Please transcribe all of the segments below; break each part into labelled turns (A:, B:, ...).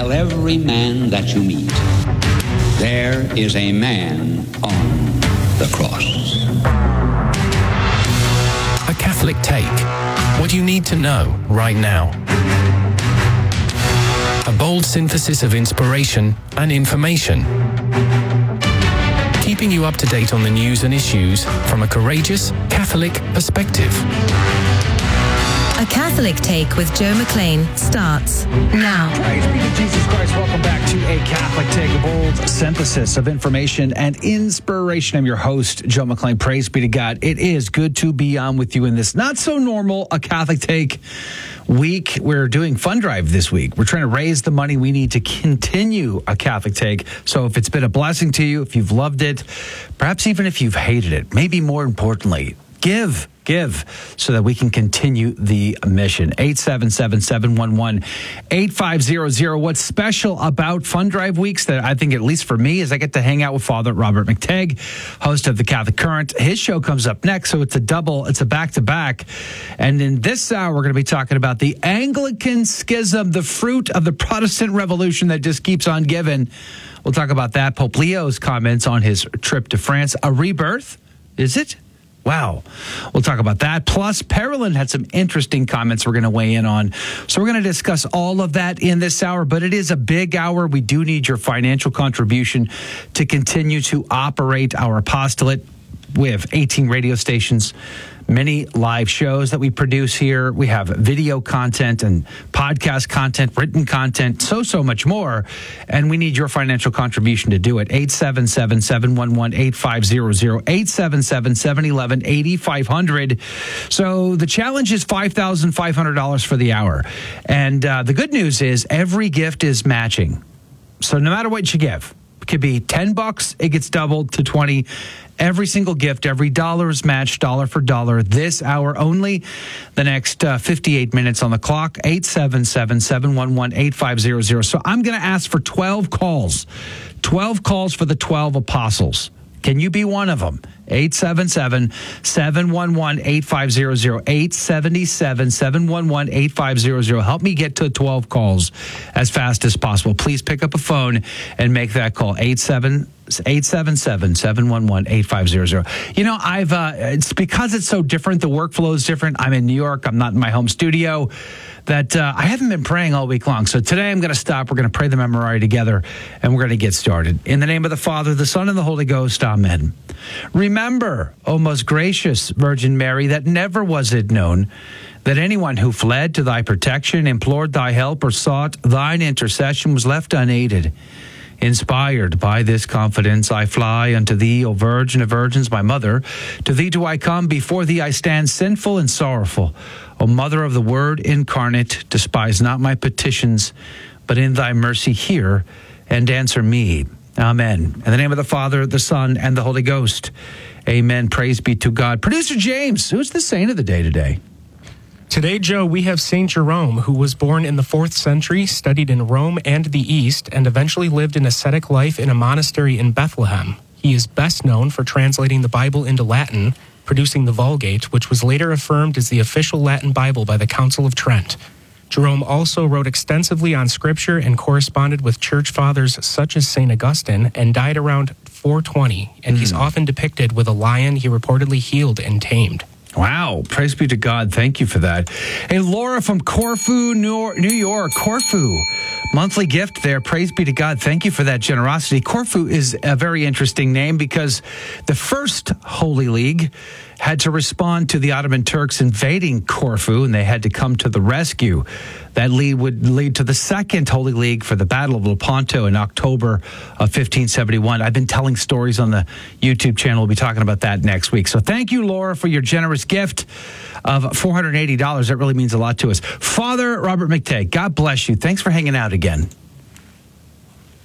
A: tell every man that you meet, there is a man on the cross.
B: A Catholic Take. What you need to know right now. A bold synthesis of inspiration and information. Keeping you up to date on the news and issues from a courageous Catholic perspective.
C: A Catholic Take with Joe McLean starts now.
D: Praise be to Jesus Christ. Welcome back to A Catholic Take, a bold synthesis of information and inspiration. I'm your host, Joe McLean. Praise be to God. It is good to be on with you in this not so normal A Catholic Take week. We're doing Fund Drive this week. We're trying to raise the money we need to continue A Catholic Take. So if it's been a blessing to you, if you've loved it, perhaps even if you've hated it, maybe more importantly, give so that we can continue the mission. 877-711-8500. What's special about Fund Drive weeks that I think, at least for me, is I get to hang out with Father Robert McTagg, host of the Catholic Current. His show comes up next, so it's a back-to-back. And in this hour, we're going to be talking about the Anglican Schism, the fruit of the Protestant Revolution that just keeps on giving. We'll talk about that. Pope Leo's comments on his trip to France. A rebirth? Is it? Wow. We'll talk about that. Plus, Perilyn had some interesting comments we're going to weigh in on. So we're going to discuss all of that in this hour, but it is a big hour. We do need your financial contribution to continue to operate our apostolate. We have 18 radio stations, many live shows that we produce here. We have video content and podcast content, written content, so much more. And we need your financial contribution to do it. 877-711-8500, 877-711-8500. So the challenge is $5,500 for the hour. And the good news is every gift is matching. So no matter what you give, it could be $10, it gets doubled to 20. Every single gift, every dollar is matched dollar for dollar this hour only. The next 58 minutes on the clock, 877-711-8500. So I'm going to ask for 12 calls. 12 calls for the 12 apostles. Can you be one of them? 877-711-8500, 877-711-8500. Help me get to 12 calls as fast as possible. Please pick up a phone and make that call, 877-711-8500. You know, it's because it's so different. The workflow is different. I'm in New York. I'm not in my home studio. That I haven't been praying all week long. So today I'm going to stop. We're going to pray the Memorare together, and we're going to get started. In the name of the Father, the Son, and the Holy Ghost, amen. Remember, O most gracious Virgin Mary, that never was it known that anyone who fled to thy protection, implored thy help, or sought thine intercession was left unaided. Inspired by this confidence, I fly unto thee, O Virgin of Virgins, my mother. To thee do I come, before thee I stand sinful and sorrowful. O Mother of the Word incarnate, despise not my petitions, but in thy mercy hear and answer me. Amen. In the name of the Father, the Son, and the Holy Ghost. Amen. Praise be to God. Producer James, who's the saint of the day today?
E: Today, Joe, we have Saint Jerome, who was born in the 4th century, studied in Rome and the East, and eventually lived an ascetic life in a monastery in Bethlehem. He is best known for translating the Bible into Latin, producing the Vulgate, which was later affirmed as the official Latin Bible by the Council of Trent. Jerome also wrote extensively on Scripture and corresponded with church fathers such as St. Augustine, and died around 420, and he's often depicted with a lion he reportedly healed and tamed.
D: Wow. Praise be to God. Thank you for that. Hey, Laura from Corfu, New York. Corfu. Monthly gift there. Praise be to God. Thank you for that generosity. Corfu is a very interesting name because the first Holy League had to respond to the Ottoman Turks invading Corfu, and they had to come to the rescue. That would lead to the Second Holy League for the Battle of Lepanto in October of 1571. I've been telling stories on the YouTube channel. We'll be talking about that next week. So thank you, Laura, for your generous gift of $480. That really means a lot to us. Father Robert McTagg, God bless you. Thanks for hanging out again.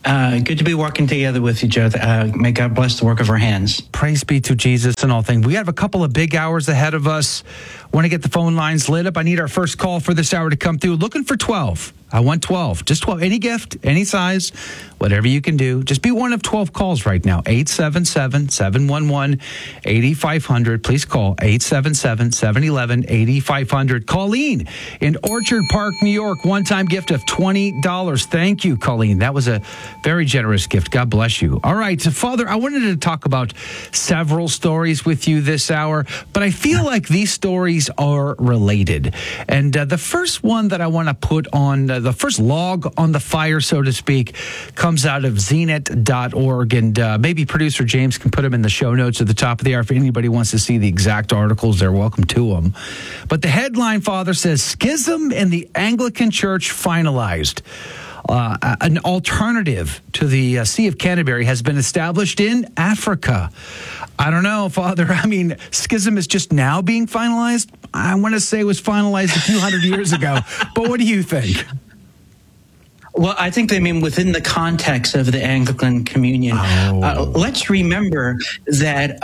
F: Good to be working together with you, Joe. May God bless the work of our hands.
D: Praise be to Jesus and all things. We have a couple of big hours ahead of us. Want to get the phone lines lit up. I need our first call for this hour to come through. Looking for 12. I want 12. Just 12. Any gift, any size, whatever you can do. Just be one of 12 calls right now. 877-711-8500. Please call 877-711-8500. Colleen in Orchard Park, New York. One-time gift of $20. Thank you, Colleen. That was a very generous gift. God bless you. All right. So, Father, I wanted to talk about several stories with you this hour, but I feel like these stories are related. And the first one that I want to put on, the first log on the fire, so to speak, comes out of zenit.org. And maybe producer James can put them in the show notes at the top of the hour. If anybody wants to see the exact articles, they're welcome to them. But the headline, Father, says, Schism in the Anglican Church finalized. An alternative to the Sea of Canterbury has been established in Africa. I don't know, Father. I mean, schism is just now being finalized. I want to say it was finalized a few hundred years ago. But what do you think?
F: Well, I think they mean within the context of the Anglican Communion. Let's remember that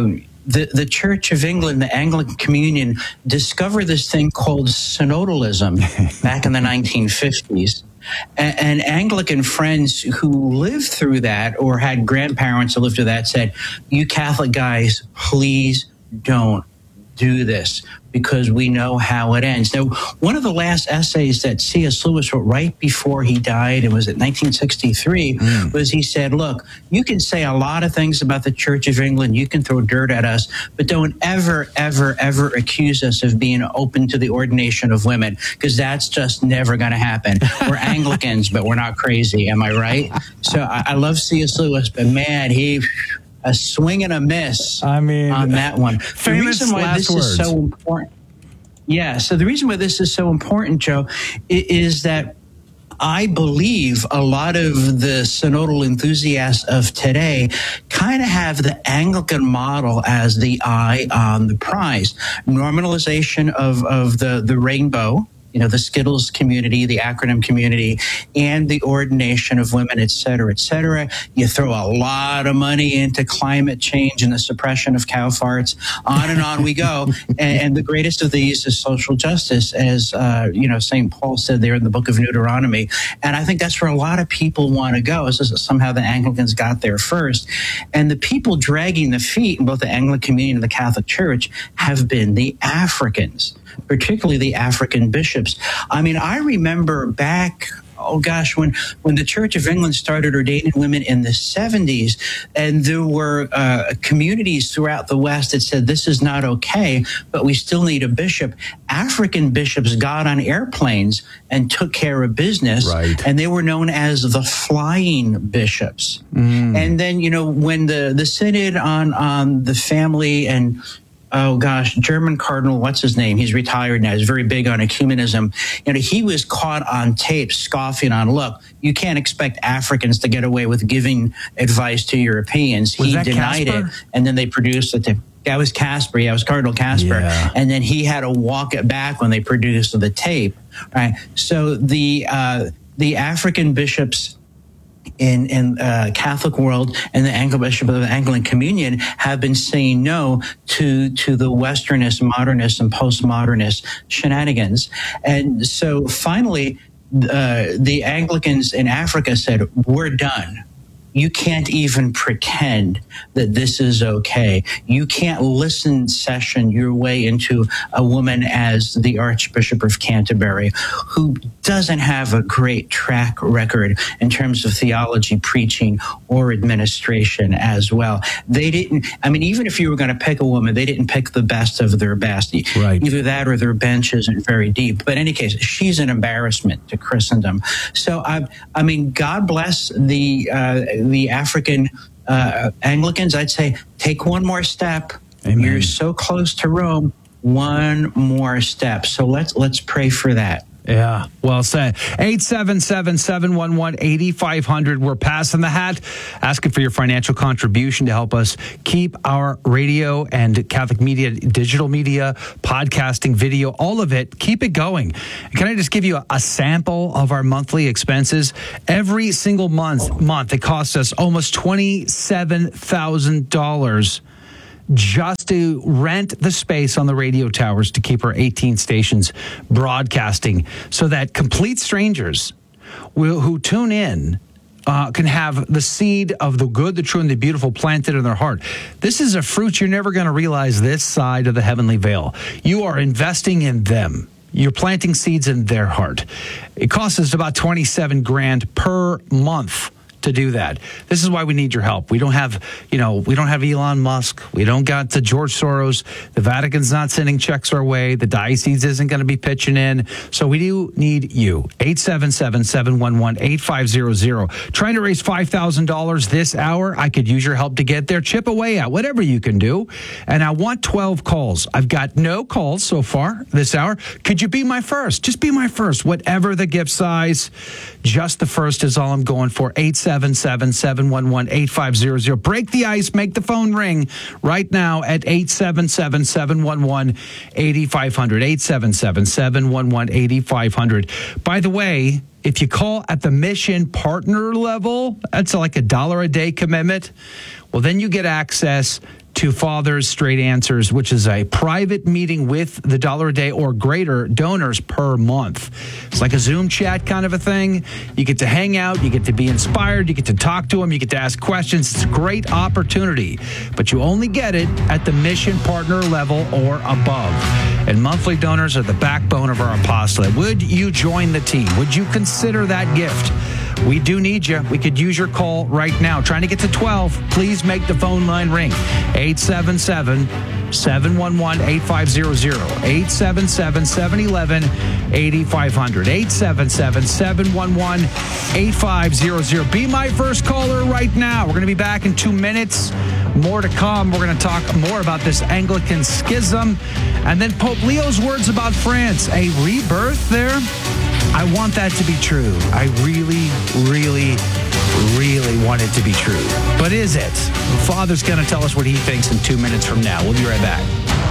F: the Church of England, the Anglican Communion, discovered this thing called synodalism back in the 1950s. And Anglican friends who lived through that or had grandparents who lived through that said, you Catholic guys, please don't do this because we know how it ends. Now, one of the last essays that C.S. Lewis wrote right before he died, it was in 1963, was he said, look, you can say a lot of things about the Church of England. You can throw dirt at us, but don't ever, ever, ever accuse us of being open to the ordination of women because that's just never going to happen. We're Anglicans, but we're not crazy. Am I right? So I love C.S. Lewis, but man, he... a swing and a miss on that one. The reason why this is so important. Yeah, so the reason why this is so important, Joe, is that I believe a lot of the synodal enthusiasts of today kind of have the Anglican model as the eye on the prize. Normalization of the rainbow, you know, the Skittles community, the acronym community, and the ordination of women, et cetera, et cetera. You throw a lot of money into climate change and the suppression of cow farts, on and on we go. And the greatest of these is social justice, as, St. Paul said there in the book of Deuteronomy. And I think that's where a lot of people want to go, is somehow the Anglicans got there first. And the people dragging the feet in both the Anglican Communion and the Catholic Church have been the Africans, particularly the African bishops. I mean, I remember back, when the Church of England started ordaining women in the 70s, and there were communities throughout the West that said, this is not okay, but we still need a bishop. African bishops got on airplanes and took care of business, and they were known as the flying bishops. And then, when the Synod on the family and German Cardinal, what's his name? He's retired now. He's very big on ecumenism. He was caught on tape scoffing on, look, you can't expect Africans to get away with giving advice to Europeans. He denied it, and then they produced the tape. That was Casper. Yeah, it was Cardinal Casper. Yeah. And then he had to walk it back when they produced the tape. Right. So the African bishops in Catholic world and the Anglican Bishop of the Anglican Communion have been saying no to the Westernist, modernist, and postmodernist shenanigans. And so finally, the Anglicans in Africa said, we're done. You can't even pretend that this is okay. You can't session your way into a woman as the Archbishop of Canterbury, who doesn't have a great track record in terms of theology, preaching, or administration as well. They didn't, even if you were going to pick a woman, they didn't pick the best of their best. Right. Either that or their bench isn't very deep. But in any case, she's an embarrassment to Christendom. So, God bless the African Anglicans. I'd say take one more step. Amen. You're so close to Rome. One more step. So let's pray for that.
D: Yeah, well said. 877-711-8500. We're passing the hat, asking for your financial contribution to help us keep our radio and Catholic media, digital media, podcasting, video, all of it, keep it going. Can I just give you a sample of our monthly expenses? Every single month it costs us almost $27,000 just to rent the space on the radio towers to keep our 18 stations broadcasting so that complete strangers who tune in can have the seed of the good, the true, and the beautiful planted in their heart. This is a fruit you're never going to realize this side of the heavenly veil. You are investing in them. You're planting seeds in their heart. It costs us about $27,000 per month to do that. This is why we need your help. We don't have Elon Musk. We don't got the George Soros. The Vatican's not sending checks our way. The diocese isn't going to be pitching in. So we do need you. 877-711-8500. Trying to raise $5,000 this hour. I could use your help to get there. Chip away at whatever you can do. And I want 12 calls. I've got no calls so far this hour. Could you be my first? Just be my first. Whatever the gift size, just the first is all I'm going for. 877-711-8500. Break the ice. Make the phone ring right now at 877-711-8500. 877-711-8500. By the way, if you call at the mission partner level, that's like $1 a day commitment. Well, then you get access to Father's Straight Answers, which is a private meeting with the $1 a day or greater donors per month. It's like a Zoom chat kind of a thing. You get to hang out, you get to be inspired, you get to talk to them, you get to ask questions. It's a great opportunity, but you only get it at the mission partner level or above. And monthly donors are the backbone of our apostolate. Would you join the team? Would you consider that gift? We do need you. We could use your call right now. Trying to get to 12. Please make the phone line ring. 877-711-8500. 877-711-8500. 877-711-8500. Be my first caller right now. We're going to be back in 2 minutes. More to come. We're going to talk more about this Anglican schism. And then Pope Leo's words about France. A rebirth there? I want that to be true. I really, really, really want it to be true. But is it? The Father's going to tell us what he thinks in 2 minutes from now. We'll be right back.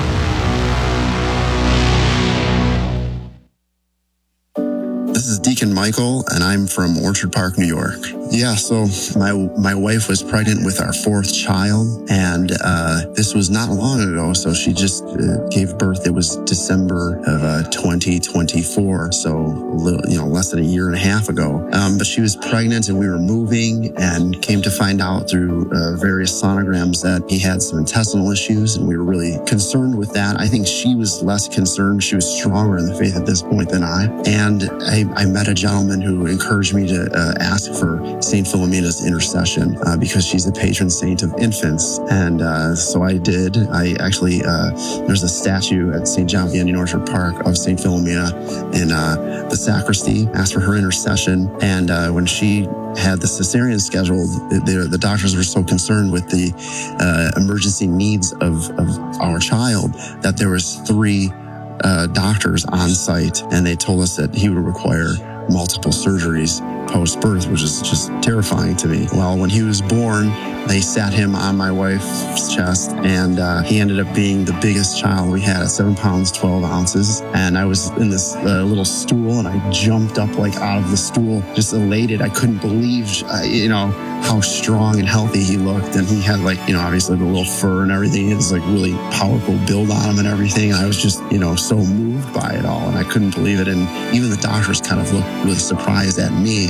G: This is Deacon Michael, and I'm from Orchard Park, New York. Yeah, so my wife was pregnant with our fourth child, and this was not long ago, so she just gave birth. It was December of 2024, so less than a year and a half ago. But she was pregnant, and we were moving, and came to find out through various sonograms that he had some intestinal issues, and we were really concerned with that. I think she was less concerned. She was stronger in the faith at this point than I. And I met a gentleman who encouraged me to ask for St. Philomena's intercession because she's the patron saint of infants. And so I did. I actually, there's a statue at St. John Vianney Orchard Park of St. Philomena in the sacristy. Asked for her intercession. And when she had the cesarean scheduled, the doctors were so concerned with the emergency needs of our child that there was 3 doctors on site, and they told us that he would require multiple surgeries post-birth, which is just terrifying to me. Well, when he was born, they sat him on my wife's chest, and he ended up being the biggest child we had at 7 pounds, 12 ounces. And I was in this little stool, and I jumped up like out of the stool, just elated. I couldn't believe, how strong and healthy he looked. And he had obviously the little fur and everything. It was like really powerful build on him and everything. And I was just, so moved by it all. And I couldn't believe it. And even the doctors kind of looked really surprised at me.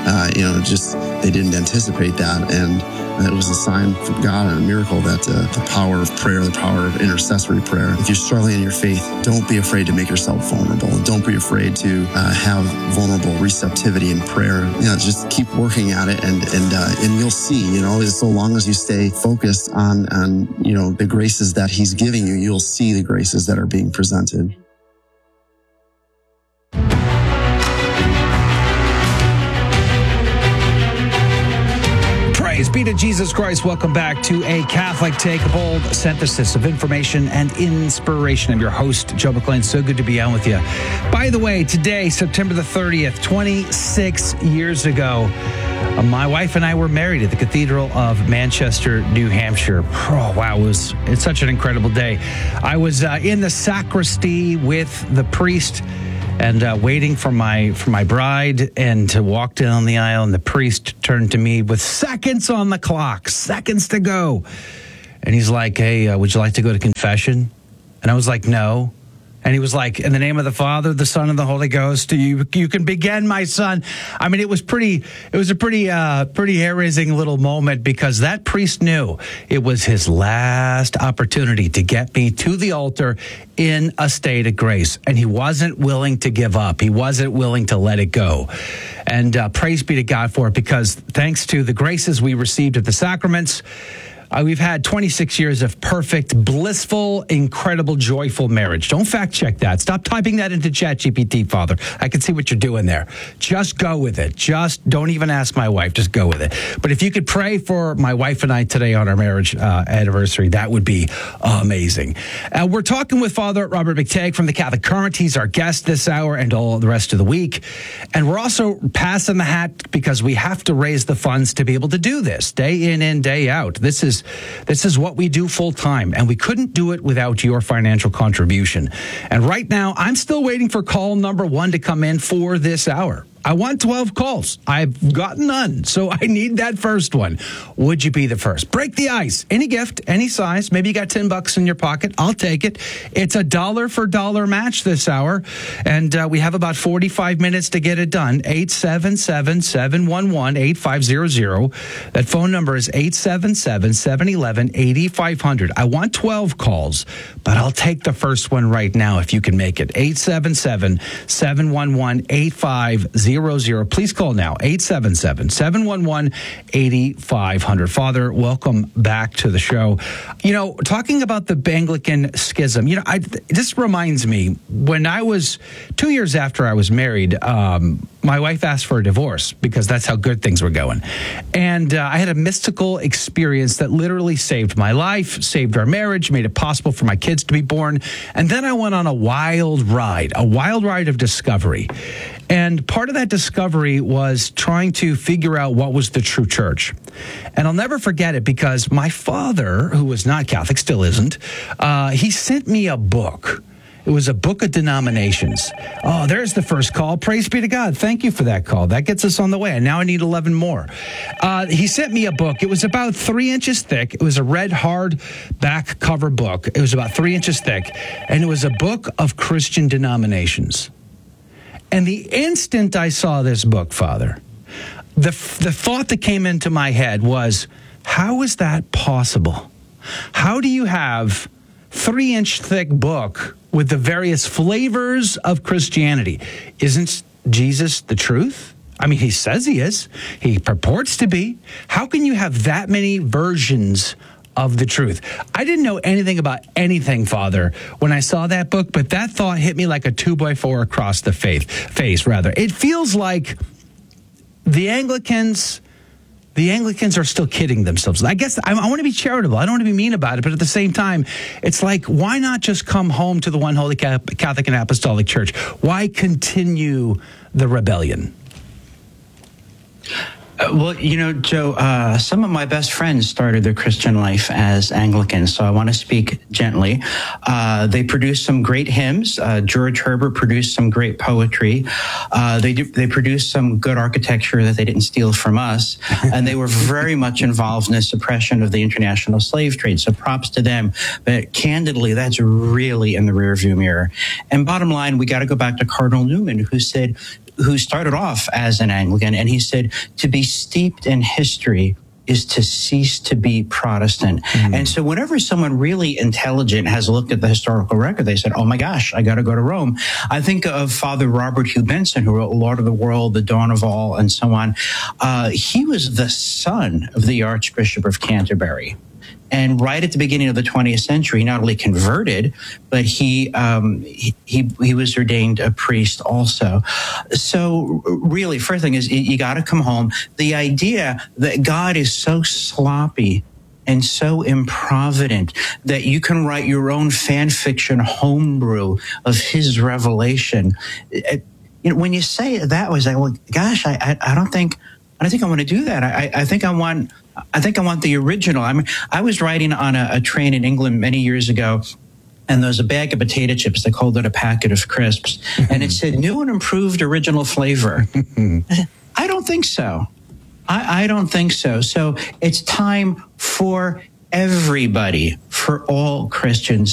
G: They didn't anticipate that. And it was a sign from God and a miracle that the power of prayer, the power of intercessory prayer. If you're struggling in your faith, don't be afraid to make yourself vulnerable. And don't be afraid to have vulnerable receptivity in prayer. Just keep working at it, and you'll see. So long as you stay focused on the graces that He's giving you, you'll see the graces that are being presented.
D: be to Jesus Christ. Welcome back to A Catholic Take, a bold synthesis of information and inspiration. I'm your host, Joe McClain. So good to be on with you. By the way, today, September the 30th, 26 years ago, my wife and I were married at the Cathedral of Manchester, New Hampshire. Oh, wow. It's such an incredible day. I was in the sacristy with the priest and waiting for my bride, and to walk down the aisle, and the priest turned to me with seconds on the clock, seconds to go. And he's like, hey, would you like to go to confession? And I was like, no. And he was like, in the name of the Father, the Son, and the Holy Ghost, you can begin, my son. I mean, it was a pretty hair-raising little moment, because that priest knew it was his last opportunity to get me to the altar in a state of grace. And he wasn't willing to give up. He wasn't willing to let it go. And praise be to God for it, because thanks to the graces we received at the sacraments, we've had 26 years of perfect, blissful, incredible, joyful marriage. Don't fact check that. Stop typing that into ChatGPT, Father. I can see what you're doing there. Just go with it. Just don't even ask my wife. Just go with it. But if you could pray for my wife and I today on our marriage anniversary, that would be amazing. We're talking with Father Robert McTagg from the Catholic Current. He's our guest this hour and all the rest of the week. And we're also passing the hat, because we have to raise the funds to be able to do this day in and day out. This is what we do full time, and we couldn't do it without your financial contribution. And right now, I'm still waiting for call number 1 to come in for this hour. I want 12 calls. I've got none, so I need that first one. Would you be the first? Break the ice. Any gift, any size. Maybe you got $10 in your pocket. I'll take it. It's a dollar for dollar match this hour, and we have about 45 minutes to get it done. 877-711-8500. That phone number is 877-711-8500. I want 12 calls, but I'll take the first one right now if you can make it. 877-711-8500. Please call now, 877-711-8500. Father, welcome back to the show. You know, talking about the Anglican schism, this reminds me, when I was 2 years after I was married, my wife asked for a divorce, because that's how good things were going. And I had a mystical experience that literally saved my life, saved our marriage, made it possible for my kids to be born. And then I went on a wild ride of discovery. And part of that discovery was trying to figure out what was the true church. And I'll never forget it, because my father, who was not Catholic, still isn't, he sent me a book. It was a book of denominations. Oh, there's the first call. Praise be to God. Thank you for that call. That gets us on the way. And now I need 11 more. He sent me a book. It was about 3 inches thick. It was a red hard back cover book. It was about 3 inches thick. And it was a book of Christian denominations. And the instant I saw this book, Father, the thought that came into my head was, how is that possible? How do you have 3-inch thick book with the various flavors of Christianity? Isn't Jesus the truth? I mean, he says he is. He purports to be. How can you have that many versions of the truth? I didn't know anything about anything, Father, when I saw that book, but that thought hit me like a 2x4 across the face. It feels like the Anglicans are still kidding themselves. I guess I want to be charitable. I don't want to be mean about it, but at the same time, it's like, why not just come home to the one holy Catholic and Apostolic Church? Why continue the rebellion?
F: Well, Joe, some of my best friends started their Christian life as Anglicans, so I want to speak gently. They produced some great hymns. George Herbert produced some great poetry. They produced some good architecture that they didn't steal from us, and they were very much involved in the suppression of the international slave trade. So props to them. But candidly, that's really in the rearview mirror. And bottom line, we got to go back to Cardinal Newman, who started off as an Anglican, and he said, to be steeped in history is to cease to be Protestant. Mm-hmm. And so whenever someone really intelligent has looked at the historical record, they said, oh my gosh, I got to go to Rome. I think of Father Robert Hugh Benson, who wrote Lord of the World, The Dawn of All, and so on. He was the son of the Archbishop of Canterbury. And right at the beginning of the 20th century, he not only converted, but he was ordained a priest also. So really, first thing is you got to come home. The idea that God is so sloppy and so improvident that you can write your own fan fiction homebrew of his revelation. When you say it that way, it's like, well, gosh, I don't think I want to do that. I think I want the original. I was riding on a train in England many years ago, and there was a bag of potato chips. They called it a packet of crisps, and it said new and improved original flavor. I don't think so. I don't think so. So it's time for everybody, for all Christians,